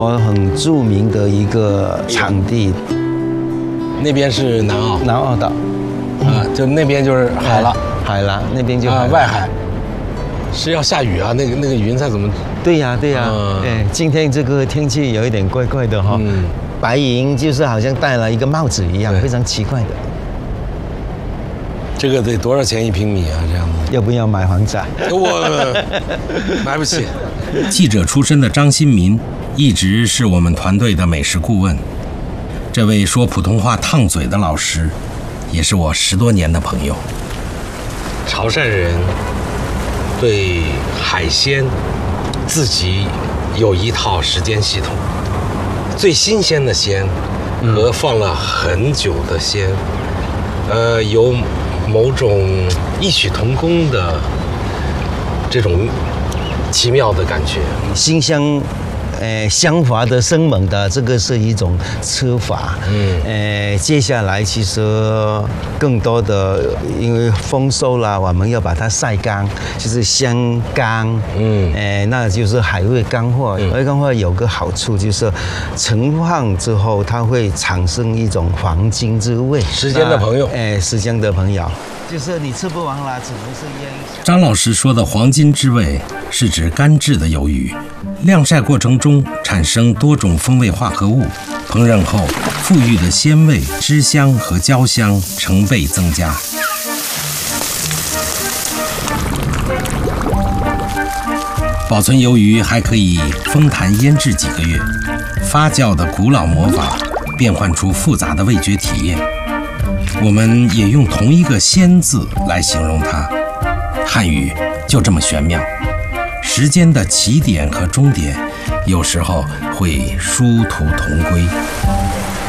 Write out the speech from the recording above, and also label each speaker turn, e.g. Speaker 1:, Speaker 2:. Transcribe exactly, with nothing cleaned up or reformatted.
Speaker 1: 我很著名的一个场地，
Speaker 2: 那边是南澳，
Speaker 1: 南澳岛，
Speaker 2: 啊，就那边就是海了，
Speaker 1: 海了，那边就海
Speaker 2: 啊，外海，是要下雨啊，那个那个云彩怎么？
Speaker 1: 对呀、啊、对呀、啊，
Speaker 2: 嗯、
Speaker 1: 哎，今天这个天气有一点怪怪的哈、哦，嗯，白云就是好像戴了一个帽子一样，非常奇怪的。
Speaker 2: 这个得多少钱一平米啊？这样子，
Speaker 1: 要不要买房子啊？
Speaker 2: 我买不起。
Speaker 3: 记者出身的张新民一直是我们团队的美食顾问。这位说普通话烫嘴的老师，也是我十多年的朋友。
Speaker 2: 潮汕人对海鲜自己有一套时间系统，最新鲜的鲜和放了很久的鲜，呃，有某种异曲同工的这种奇妙的感觉，
Speaker 1: 新香。呃，香滑的、生猛的，这个是一种吃法。嗯，呃，接下来其实更多的，因为丰收了，我们要把它晒干，就是香干。嗯，呃，那就是海味干货。海味干货有个好处就是，盛放之后它会产生一种黄金之味。
Speaker 2: 时间的朋友，
Speaker 1: 哎、呃，时间的朋友。就是你吃不完了，只能是腌。
Speaker 3: 张老师说的黄金之味，是指干制的鱿鱼，晾晒过程中产生多种风味化合物，烹饪后馥郁的鲜味、汁香和焦香成倍增加。保存鱿鱼还可以封坛腌制几个月，发酵的古老魔法变换出复杂的味觉体验。我们也用同一个“鲜”字来形容它，汉语就这么玄妙，时间的起点和终点有时候会殊途同归。